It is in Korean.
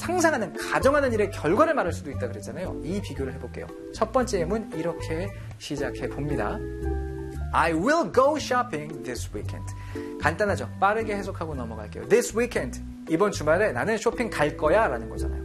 상상하는, 가정하는 일의 결과를 말할 수도 있다 그랬잖아요. 이 비교를 해볼게요. 첫 번째 예문 이렇게 시작해 봅니다. I will go shopping this weekend. 간단하죠. 빠르게 해석하고 넘어갈게요. This weekend. 이번 주말에 나는 쇼핑 갈 거야 라는 거잖아요.